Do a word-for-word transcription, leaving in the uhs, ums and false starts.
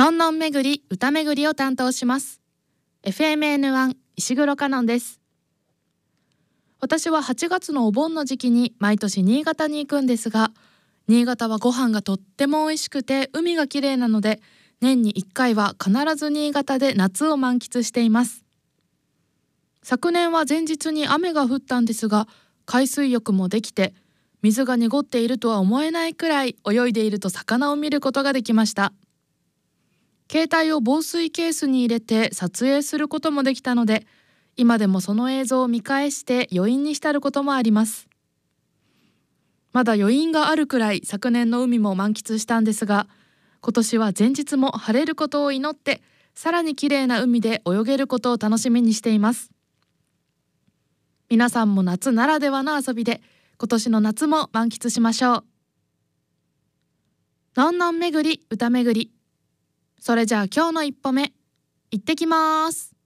のんのん巡り歌巡りを担当します。 エフエムエヌワン 石黒かのんです。私ははちがつのお盆の時期に毎年新潟に行くんですが、新潟はご飯がとっても美味しくて海が綺麗なので、年にいっかいは必ず新潟で夏を満喫しています。昨年は前日に雨が降ったんですが、海水浴もできて、水が濁っているとは思えないくらい泳いでいると魚を見ることができました。携帯を防水ケースに入れて撮影することもできたので、今でもその映像を見返して余韻に浸ることもあります。まだ余韻があるくらい昨年の海も満喫したんですが、今年は前日も晴れることを祈って、さらに綺麗な海で泳げることを楽しみにしています。皆さんも夏ならではの遊びで今年の夏も満喫しましょう。のんのん巡り歌巡り、それじゃあ今日の一歩目、行ってきます。